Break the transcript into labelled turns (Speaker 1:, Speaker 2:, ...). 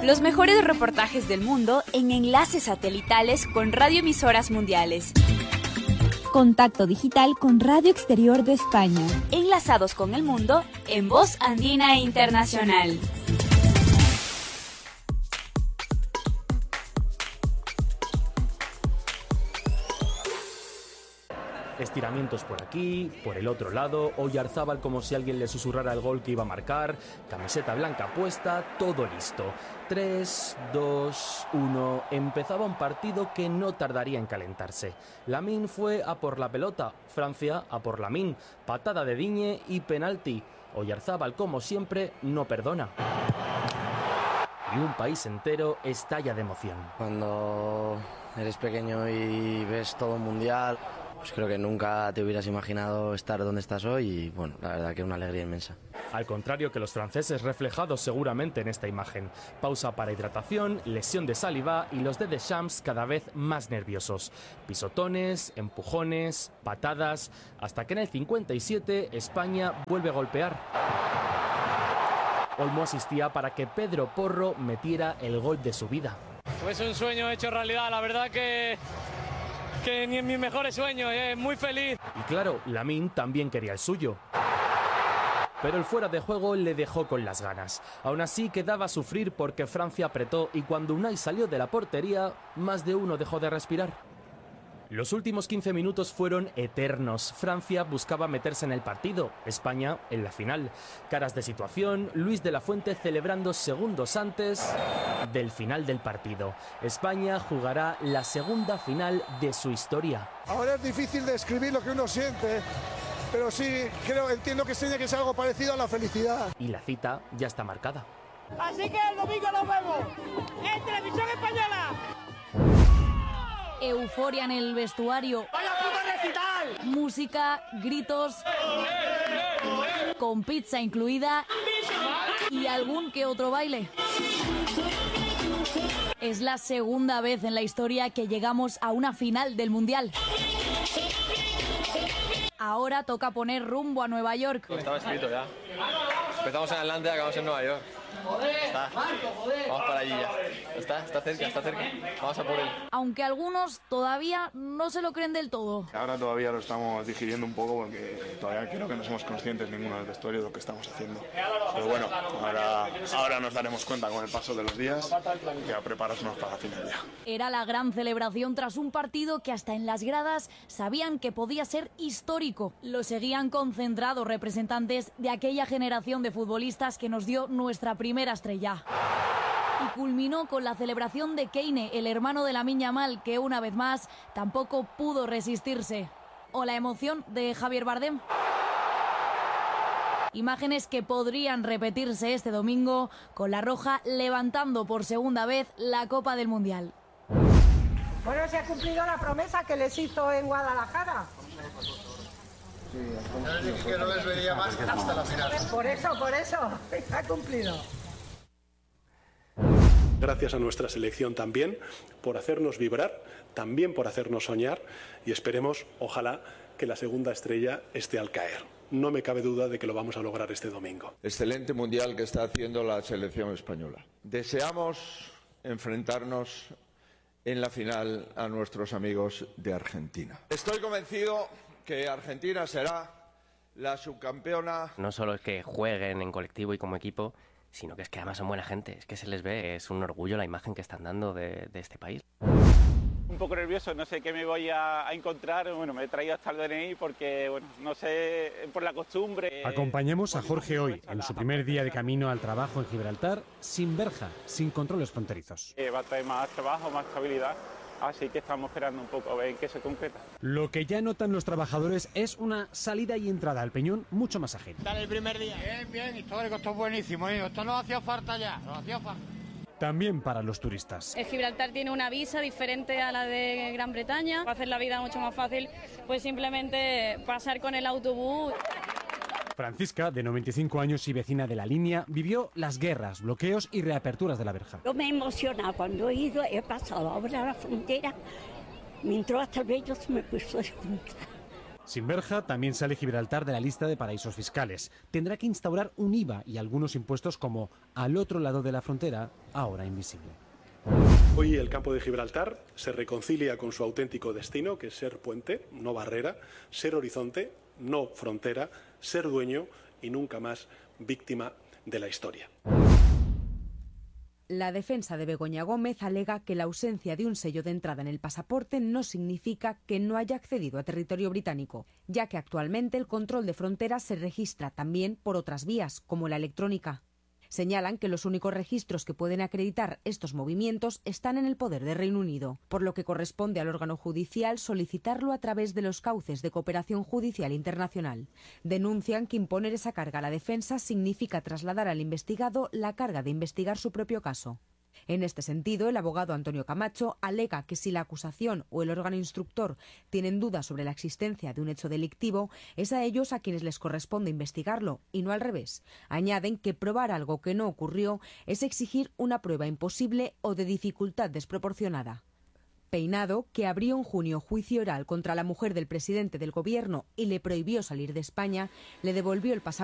Speaker 1: Los mejores reportajes del mundo en enlaces satelitales con radioemisoras mundiales.
Speaker 2: Contacto digital con Radio Exterior de España.
Speaker 1: Enlazados con el mundo en Voz Andina Internacional.
Speaker 3: Estiramientos por aquí, por el otro lado, Oyarzábal como si alguien le susurrara el gol que iba a marcar, camiseta blanca puesta, todo listo. 3, 2, 1, empezaba un partido que no tardaría en calentarse. Lamine fue a por la pelota, Francia a por Lamine, patada de Digne y penalti. Oyarzábal, como siempre, no perdona. Y un país entero estalla de emoción.
Speaker 4: Cuando eres pequeño y ves todo un mundial, pues creo que nunca te hubieras imaginado estar donde estás hoy y bueno, la verdad que es una alegría inmensa.
Speaker 3: Al contrario que los franceses, reflejados seguramente en esta imagen. Pausa para hidratación, lesión de Saliba y los de Deschamps cada vez más nerviosos. Pisotones, empujones, patadas, hasta que en el 57 España vuelve a golpear. Olmo asistía para que Pedro Porro metiera el gol de su vida.
Speaker 5: Pues un sueño hecho realidad, la verdad que ni en mis mejores sueños, muy feliz.
Speaker 3: Y claro, Lamine también quería el suyo. Pero el fuera de juego le dejó con las ganas. Aún así quedaba a sufrir porque Francia apretó y cuando Unai salió de la portería, más de uno dejó de respirar. Los últimos 15 minutos fueron eternos. Francia buscaba meterse en el partido, España en la final. Caras de situación, Luis de la Fuente celebrando segundos antes del final del partido. España jugará la segunda final de su historia.
Speaker 6: Ahora es difícil describir lo que uno siente, pero sí, entiendo que tiene que ser algo parecido a la felicidad.
Speaker 3: Y la cita ya está marcada.
Speaker 7: Así que el domingo nos vemos en Televisión Española.
Speaker 8: Euforia en el vestuario.
Speaker 7: ¡Vaya puta recital!
Speaker 8: Música, gritos, con pizza incluida y algún que otro baile. Es la segunda vez en la historia que llegamos a una final del Mundial. Ahora toca poner rumbo a Nueva York.
Speaker 9: Estaba escrito ya. Empezamos en Atlanta y acabamos en Nueva York. Está. Vamos para allí ya. Está cerca, está cerca. Vamos a por él.
Speaker 8: Aunque algunos todavía no se lo creen del todo.
Speaker 6: Ahora todavía lo estamos digiriendo un poco porque todavía creo que no somos conscientes ninguno del vestuario de lo que estamos haciendo. Pero bueno, ahora nos daremos cuenta con el paso de los días y a prepararnos para la final ya.
Speaker 8: Era la gran celebración tras un partido que hasta en las gradas sabían que podía ser histórico. Lo seguían concentrados representantes de aquella generación de futbolistas que nos dio nuestra primera estrella. Y culminó con la celebración de Kane, el hermano de Lamine Yamal, que una vez más tampoco pudo resistirse. O la emoción de Javier Bardem. Imágenes que podrían repetirse este domingo con la Roja levantando por segunda vez la Copa del Mundial.
Speaker 10: Bueno, se ha cumplido la promesa que les hizo en Guadalajara.
Speaker 6: Yo les dije que no les vería más hasta la final.
Speaker 10: Por eso, se ha cumplido.
Speaker 11: Gracias a nuestra selección también por hacernos vibrar, también por hacernos soñar y esperemos, ojalá, que la segunda estrella esté al caer. No me cabe duda de que lo vamos a lograr este domingo.
Speaker 12: Excelente mundial que está haciendo la selección española. Deseamos enfrentarnos en la final a nuestros amigos de Argentina. Estoy convencido que Argentina será la subcampeona.
Speaker 13: No solo es que jueguen en colectivo y como equipo, sino que es que además son buena gente, es que se les ve, es un orgullo la imagen que están dando de este país.
Speaker 14: Un poco nervioso, no sé qué me voy a encontrar, bueno, me he traído hasta el DNI porque, bueno, no sé, por la costumbre.
Speaker 15: Acompañamos a Jorge hoy, en su primer día de camino al trabajo en Gibraltar, sin verja, sin controles fronterizos.
Speaker 14: Va a traer más trabajo, más estabilidad. Así que estamos esperando un poco a ver en qué se concreta.
Speaker 15: Lo que ya notan los trabajadores es una salida y entrada al Peñón mucho más ágil.
Speaker 16: Dale el primer día. Bien, histórico, esto es buenísimo. Esto nos hacía falta ya, nos hacía falta.
Speaker 15: También para los turistas.
Speaker 17: Gibraltar tiene una visa diferente a la de Gran Bretaña. Va a hacer la vida mucho más fácil, pues simplemente pasar con el autobús.
Speaker 15: Francisca, de 95 años y vecina de la línea, vivió las guerras, bloqueos y reaperturas de la verja.
Speaker 18: Yo me emociona cuando he pasado ahora a la frontera, me entró hasta el vello, se me puso de punta.
Speaker 15: Sin verja, también sale Gibraltar de la lista de paraísos fiscales. Tendrá que instaurar un IVA y algunos impuestos como al otro lado de la frontera, ahora invisible.
Speaker 11: Hoy el campo de Gibraltar se reconcilia con su auténtico destino, que es ser puente, no barrera, ser horizonte, no frontera, ser dueño y nunca más víctima de la historia.
Speaker 19: La defensa de Begoña Gómez alega que la ausencia de un sello de entrada en el pasaporte no significa que no haya accedido a territorio británico, ya que actualmente el control de fronteras se registra también por otras vías, como la electrónica. Señalan que los únicos registros que pueden acreditar estos movimientos están en el poder de Reino Unido, por lo que corresponde al órgano judicial solicitarlo a través de los cauces de cooperación judicial internacional. Denuncian que imponer esa carga a la defensa significa trasladar al investigado la carga de investigar su propio caso. En este sentido, el abogado Antonio Camacho alega que si la acusación o el órgano instructor tienen dudas sobre la existencia de un hecho delictivo, es a ellos a quienes les corresponde investigarlo, y no al revés. Añaden que probar algo que no ocurrió es exigir una prueba imposible o de dificultad desproporcionada. Peinado, que abrió en junio juicio oral contra la mujer del presidente del gobierno y le prohibió salir de España, le devolvió el pasaporte